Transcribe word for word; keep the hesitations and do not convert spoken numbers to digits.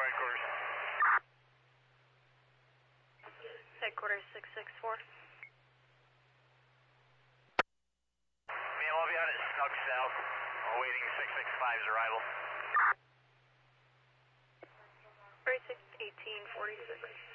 headquarters. Headquarters six six four. Me and Lobby out at Snug South, awaiting six six five's arrival. thirty-six eighteen forty-six.